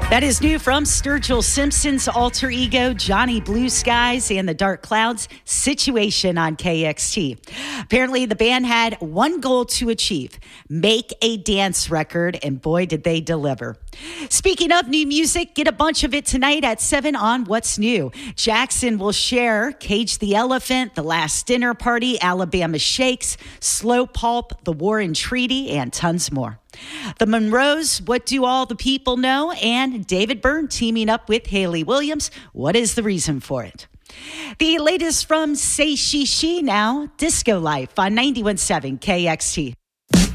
That is new from Sturgill Simpson's alter ego, Johnny Blue Skies and the Dark Clouds, Situation on KXT. Apparently, the band had one goal to achieve, make a dance record, and boy, did they deliver. Speaking of new music, get a bunch of it tonight at 7 on What's New. Jackson will share Cage the Elephant, The Last Dinner Party, Alabama Shakes, Slow Pulp, The War and Treaty, and tons more. The Monroes, What Do All the People Know? And David Byrne teaming up with Hayley Williams. What is the reason for it? The latest from Say She She now, Disco Life on 91.7 KXT.